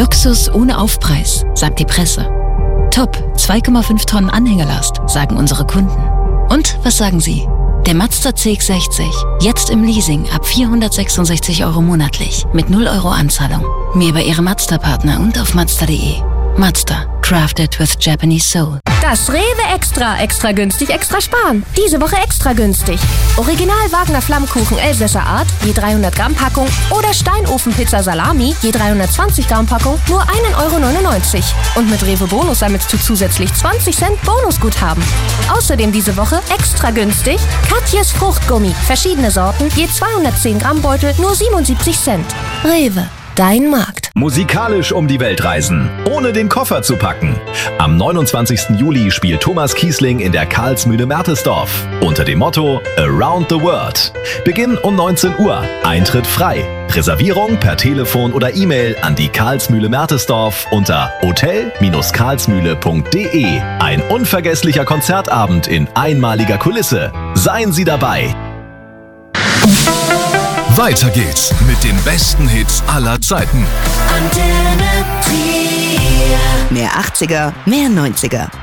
Luxus ohne Aufpreis, sagt die Presse. Top, 2,5 Tonnen Anhängerlast, sagen unsere Kunden. Und was sagen Sie? Der Mazda CX-60, jetzt im Leasing ab 466 € monatlich, mit 0 € Anzahlung. Mehr über Ihre Mazda-Partner und auf Mazda.de. Mazda, crafted with Japanese soul. Das Rewe Extra günstig, extra sparen. Diese Woche extra günstig. Original Wagner Flammkuchen Elsässer Art, je 300 Gramm Packung oder Steinofenpizza Salami, je 320 Gramm Packung, nur 1,99 €. Und mit Rewe Bonus sammelst du zusätzlich 20 Cent Bonusguthaben. Außerdem diese Woche extra günstig Katjes Fruchtgummi, verschiedene Sorten, je 210 Gramm Beutel, nur 77 Cent. Rewe, dein Markt. Musikalisch um die Welt reisen, ohne den Koffer zu packen. Am 29. Juli spielt Thomas Kiesling in der Karlsmühle Mertesdorf unter dem Motto Around the World. Beginn um 19 Uhr, Eintritt frei. Reservierung per Telefon oder E-Mail an die Karlsmühle Mertesdorf unter hotel-karlsmühle.de. Ein unvergesslicher Konzertabend in einmaliger Kulisse. Seien Sie dabei! Weiter geht's mit den besten Hits aller Zeiten. Mehr 80er, mehr 90er.